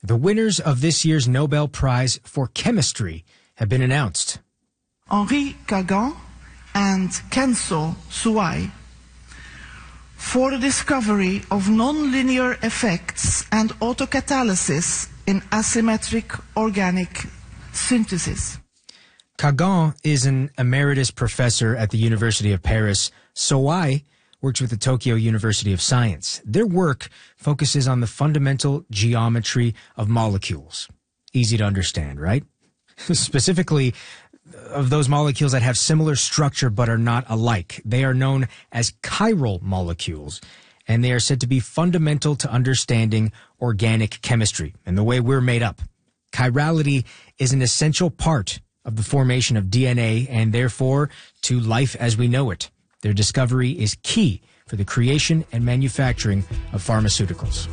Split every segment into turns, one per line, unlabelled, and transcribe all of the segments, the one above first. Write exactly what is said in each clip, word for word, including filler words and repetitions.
The winners of this year's Nobel Prize for Chemistry have been announced.
Henri Kagan and Kenzo Suai for the discovery of nonlinear effects and autocatalysis in asymmetric organic synthesis.
Kagan is an emeritus professor at the University of Paris. Suai works with the Tokyo University of Science. Their work focuses on the fundamental geometry of molecules. Easy to understand, right? Specifically, of those molecules that have similar structure but are not alike. They are known as chiral molecules, and they are said to be fundamental to understanding organic chemistry and the way we're made up. Chirality is an essential part of the formation of D N A and therefore to life as we know it. Their discovery is key for the creation and manufacturing of pharmaceuticals.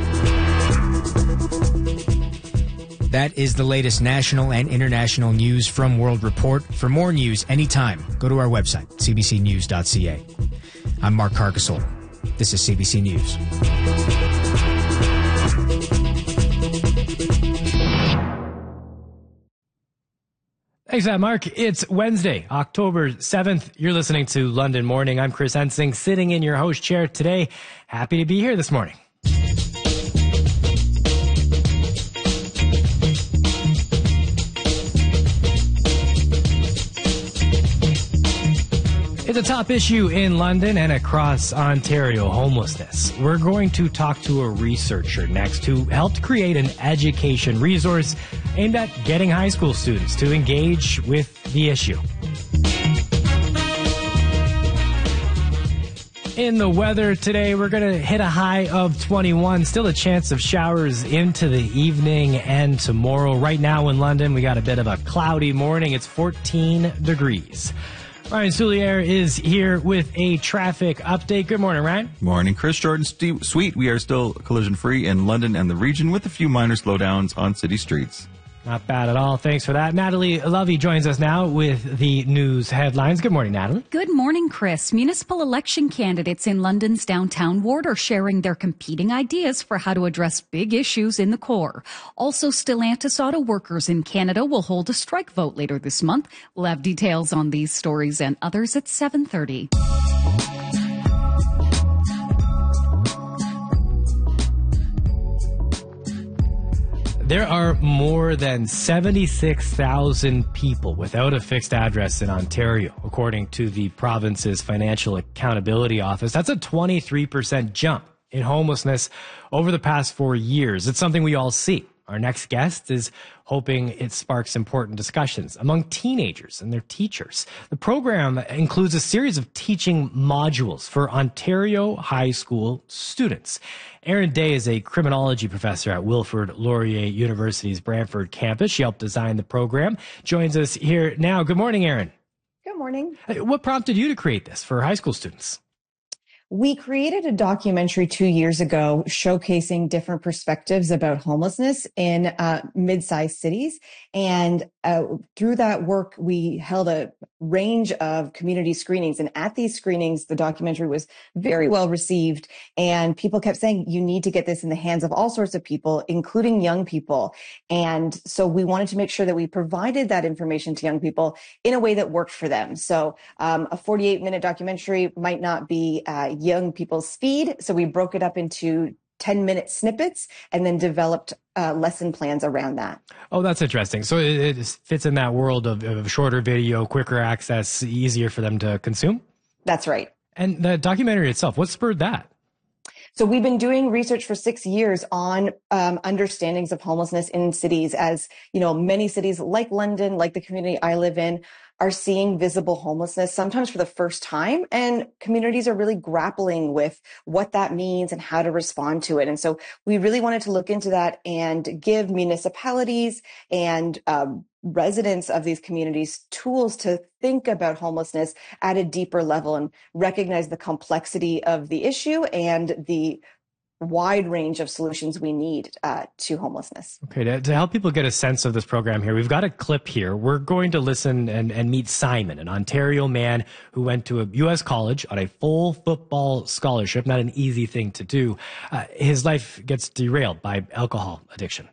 That is the latest national and international news from World Report. For more news anytime, go to our website, c b c news dot c a. I'm Mark Carcasole. This is C B C News.
Thanks for that, Mark. It's Wednesday, October seventh. You're listening to London Morning. I'm Chris Ensing, sitting in your host chair today. Happy to be here this morning. It's a top issue in London and across Ontario, homelessness. We're going to talk to a researcher next who helped create an education resource aimed at getting high school students to engage with the issue. In the weather today, we're going to hit a high of twenty-one. Still a chance of showers into the evening and tomorrow. Right now in London, we got a bit of a cloudy morning. It's fourteen degrees. Ryan Soulier is here with a traffic update. Good morning, Ryan.
Morning, Chris. Jordan, Steve, sweet. We are still collision-free in London and the region with a few minor slowdowns on city streets.
Not bad at all. Thanks for that. Natalie Lovey joins us now with the news headlines. Good morning, Natalie.
Good morning, Chris. Municipal election candidates in London's downtown ward are sharing their competing ideas for how to address big issues in the core. Also, Stellantis auto workers in Canada will hold a strike vote later this month. We'll have details on these stories and others at seven thirty.
There are more than seventy-six thousand people without a fixed address in Ontario, according to the province's Financial Accountability Office. That's a twenty-three percent jump in homelessness over the past four years. It's something we all see. Our next guest is hoping it sparks important discussions among teenagers and their teachers. The program includes a series of teaching modules for Ontario high school students. Erin Day is a criminology professor at Wilfrid Laurier University's Brantford campus. She helped design the program. Joins us here now. Good morning, Erin.
Good morning.
What prompted you to create this for high school students?
We created a documentary two years ago showcasing different perspectives about homelessness in uh, mid-sized cities. And uh, through that work, we held a range of community screenings. And at these screenings, the documentary was very well received. And people kept saying, you need to get this in the hands of all sorts of people, including young people. And so we wanted to make sure that we provided that information to young people in a way that worked for them. So um, a forty-eight minute documentary might not be uh, young people's speed. So we broke it up into ten minute snippets and then developed uh, lesson plans around that.
Oh, that's interesting. So it, it fits in that world of, of shorter video, quicker access, easier for them to consume?
That's right.
And the documentary itself, what spurred that?
So we've been doing research for six years on um, understandings of homelessness in cities, as you know, many cities like London, like the community I live in, are seeing visible homelessness, sometimes for the first time. And communities are really grappling with what that means and how to respond to it. And so we really wanted to look into that and give municipalities and um, residents of these communities tools to think about homelessness at a deeper level and recognize the complexity of the issue and the wide range of solutions we need uh, to homelessness.
Okay, to, to help people get a sense of this program here, we've got a clip here. We're going to listen and, and meet Simon, an Ontario man who went to a U S college on a full football scholarship, not an easy thing to do. Uh, his life gets derailed by alcohol addiction.